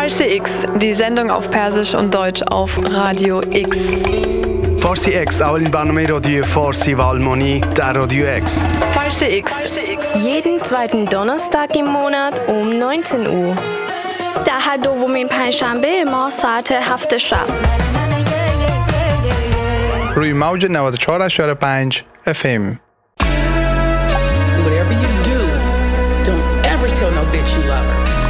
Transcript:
Farsi X, die Sendung auf Persisch und Deutsch auf Radio X. فارسی اکس اولین برنامه رادیو فارسی و آلمانی در رادیو اکس. Farsi X. Jeden zweiten Donnerstag im Monat um 19 Uhr. در هر دومین پنجشنبه ما ساعت 7 شب. روی موج 94.5 FM. Whatever you do, don't ever tell no bitch you love her.